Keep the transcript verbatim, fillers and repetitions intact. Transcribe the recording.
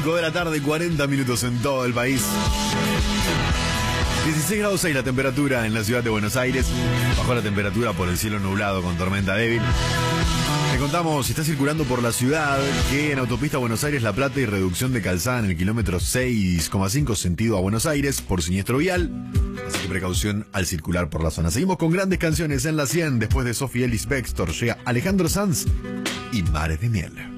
cinco de la tarde, cuarenta minutos en todo el país. dieciséis grados seis la temperatura en la ciudad de Buenos Aires. Bajó la temperatura por el cielo nublado con tormenta débil. Te contamos, si está circulando por la ciudad, que en autopista Buenos Aires-La Plata hay reducción de calzada en el kilómetro seis coma cinco sentido a Buenos Aires por siniestro vial. Así que precaución al circular por la zona. Seguimos con grandes canciones en la cien. Después de Sophie Ellis Bextor llega Alejandro Sanz y Mares de Miel.